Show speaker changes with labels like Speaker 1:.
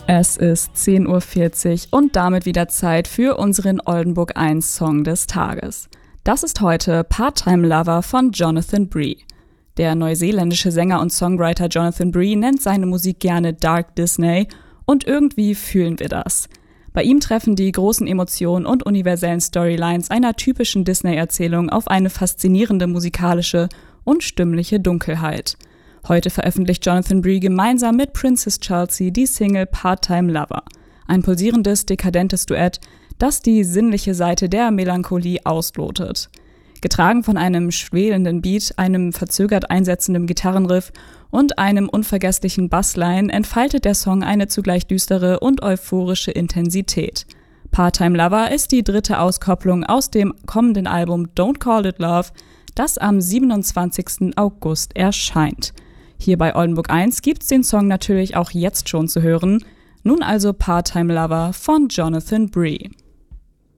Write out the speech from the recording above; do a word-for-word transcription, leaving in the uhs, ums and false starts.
Speaker 1: Es ist zehn Uhr vierzig und damit wieder Zeit für unseren Oldenburg eins Song des Tages. Das ist heute Part-Time Lover von Jonathan Bree. Der neuseeländische Sänger und Songwriter Jonathan Bree nennt seine Musik gerne Dark Disney und irgendwie fühlen wir das. Bei ihm treffen die großen Emotionen und universellen Storylines einer typischen Disney-Erzählung auf eine faszinierende musikalische und stimmliche Dunkelheit. Heute veröffentlicht Jonathan Bree gemeinsam mit Princess Chelsea die Single Part-Time Lover. Ein pulsierendes, dekadentes Duett, das die sinnliche Seite der Melancholie auslotet. Getragen von einem schwelenden Beat, einem verzögert einsetzenden Gitarrenriff und einem unvergesslichen Bassline entfaltet der Song eine zugleich düstere und euphorische Intensität. Part-Time Lover ist die dritte Auskopplung aus dem kommenden Album Don't Call It Love, das am siebenundzwanzigsten August erscheint. Hier bei Oldenburg eins gibt's den Song natürlich auch jetzt schon zu hören. Nun also Part-Time Lover von Jonathan Bree.